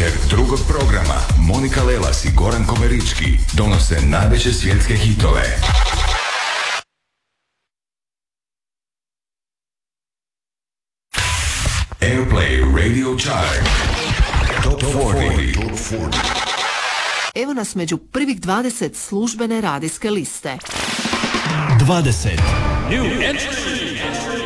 Voditelj drugog programa Monika Lelas i Goran Komerički donose najveće svjetske hitove. Airplay Radio Chart Top 40. Evo nas među prvih 20 službene radijske liste. 20. New entry.